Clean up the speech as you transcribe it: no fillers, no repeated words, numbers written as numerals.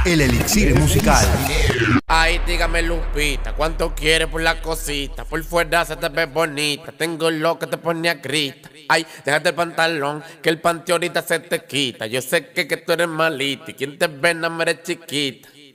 el elixir musical. Ay, dígame Lupita, ¿cuánto quieres por la cosita? Por fuera se te ve bonita, tengo lo que te pone a grita. Ay, déjate el pantalón, que el panty ahorita se te quita. Yo sé que tú eres malita y quien te ve no me eres chiquita.